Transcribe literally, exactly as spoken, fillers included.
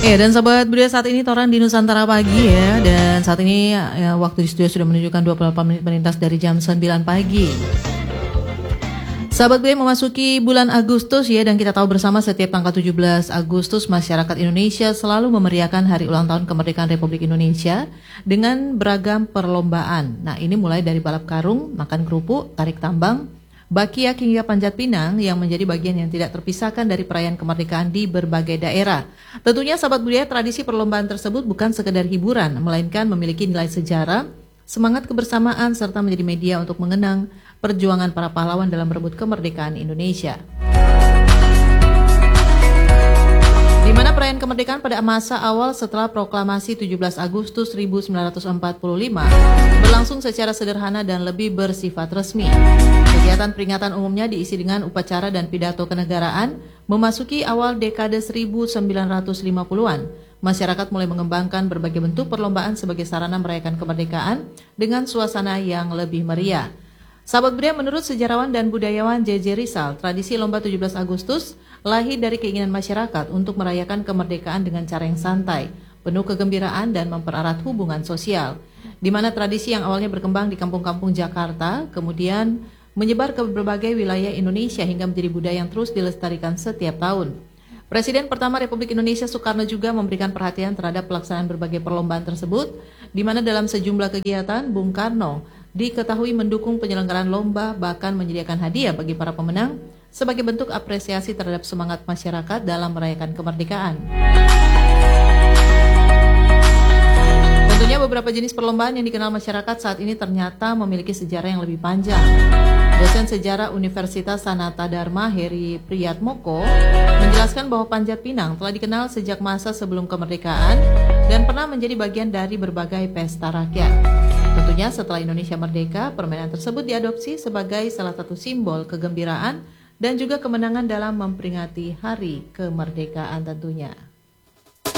Ya, dan sahabat budaya saat ini Toran di Nusantara pagi ya. Dan saat ini ya, waktu di studio sudah menunjukkan dua puluh delapan menit melintas dari jam sembilan pagi. Sahabat budaya memasuki bulan Agustus ya, dan kita tahu bersama setiap tanggal tujuh belas Agustus masyarakat Indonesia selalu memeriahkan hari ulang tahun kemerdekaan Republik Indonesia dengan beragam perlombaan. Nah, ini mulai dari balap karung, makan kerupuk, tarik tambang, Bakiak hingga panjat pinang yang menjadi bagian yang tidak terpisahkan dari perayaan kemerdekaan di berbagai daerah. Tentunya sahabat budaya, tradisi perlombaan tersebut bukan sekedar hiburan, melainkan memiliki nilai sejarah, semangat kebersamaan, serta menjadi media untuk mengenang perjuangan para pahlawan dalam merebut kemerdekaan Indonesia. Di mana perayaan kemerdekaan pada masa awal setelah proklamasi tujuh belas Agustus seribu sembilan ratus empat puluh lima berlangsung secara sederhana dan lebih bersifat resmi. Kegiatan peringatan umumnya diisi dengan upacara dan pidato kenegaraan. Memasuki awal dekade seribu sembilan ratus lima puluhan, masyarakat mulai mengembangkan berbagai bentuk perlombaan sebagai sarana merayakan kemerdekaan dengan suasana yang lebih meriah. Sahabat budaya, menurut sejarawan dan budayawan J J Rizal, tradisi lomba tujuh belas Agustus lahir dari keinginan masyarakat untuk merayakan kemerdekaan dengan cara yang santai, penuh kegembiraan dan mempererat hubungan sosial. Di mana tradisi yang awalnya berkembang di kampung-kampung Jakarta, kemudian menyebar ke berbagai wilayah Indonesia hingga menjadi budaya yang terus dilestarikan setiap tahun. Presiden pertama Republik Indonesia Soekarno juga memberikan perhatian terhadap pelaksanaan berbagai perlombaan tersebut, di mana dalam sejumlah kegiatan Bung Karno diketahui mendukung penyelenggaraan lomba, bahkan menyediakan hadiah bagi para pemenang sebagai bentuk apresiasi terhadap semangat masyarakat dalam merayakan kemerdekaan. Tentunya beberapa jenis perlombaan yang dikenal masyarakat saat ini ternyata memiliki sejarah yang lebih panjang. Dosen sejarah Universitas Sanata Dharma Heri Priyatmoko menjelaskan bahwa panjat pinang telah dikenal sejak masa sebelum kemerdekaan dan pernah menjadi bagian dari berbagai pesta rakyat. Tentunya setelah Indonesia merdeka, permainan tersebut diadopsi sebagai salah satu simbol kegembiraan dan juga kemenangan dalam memperingati hari kemerdekaan tentunya.